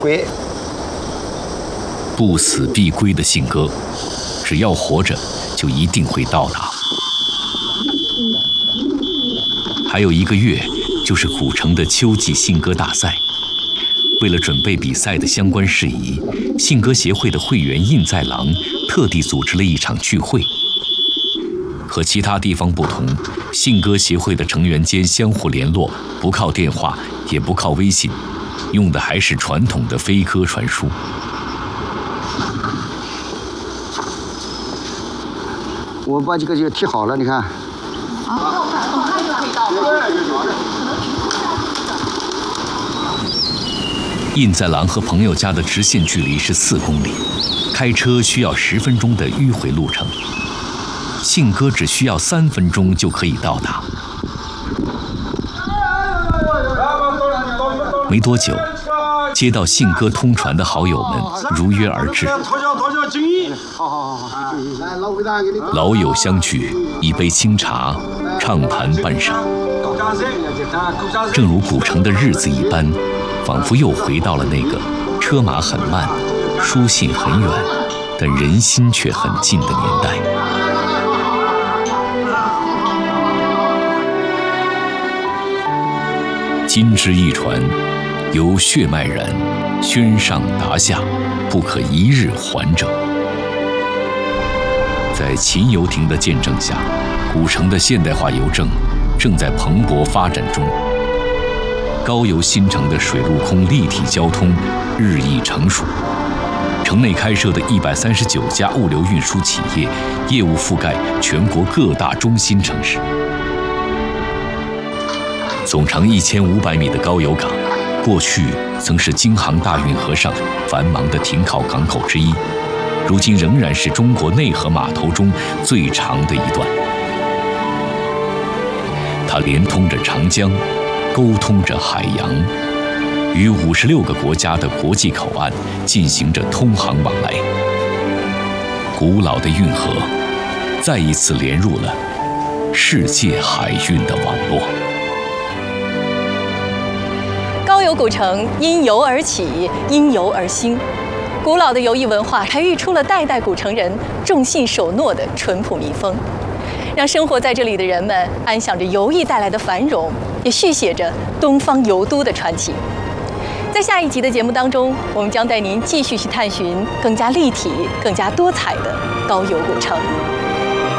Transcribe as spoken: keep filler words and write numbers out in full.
归。 不死必归的信鸽，只要活着，就一定会到达。还有一个月，就是古城的秋季信鸽大赛。为了准备比赛的相关事宜，信鸽协会的会员印在郎特地组织了一场聚会。和其他地方不同，信鸽协会的成员间相互联络，不靠电话，也不靠微信，用的还是传统的飞鸽传书。 我把这个就贴好了，你看。 啊，很快就可以到了。 印在郎和朋友家的直线距离是四公里，开车需要十分钟的迂回路程。信鸽只需要三分钟就可以到达。没多久，接到信鸽通传的好友们如约而至。 好好好好，来老伟大给你。 老友相聚，一杯清茶，畅谈半晌。正如古城的日子一般，仿佛又回到了那个车马很慢、书信很远，但人心却很近的年代。金枝一传，由血脉染，宣上达下，不可一日还者。在秦游艇的见证下，古城的现代化邮政正在蓬勃发展中。高邮新城的水陆空立体交通日益成熟，城内开设的一百三十九家物流运输企业，业务覆盖全国各大中心城市。总长一千五百米的高邮港，过去曾是京杭大运河上繁忙的停靠港口之一，如今仍然是中国内河码头中最长的一段。它连通着长江，沟通着海洋，与五十六个国家的国际口岸进行着通航往来。古老的运河再一次连入了世界海运的网络。 高邮古城因游而起，因游而兴。古老的游艺文化培育出了代代古城人重信守诺的淳朴民风，让生活在这里的人们安享着游艺带来的繁荣，也续写着东方游都的传奇。在下一集的节目当中，我们将带您继续去探寻更加立体、更加多彩的高邮古城。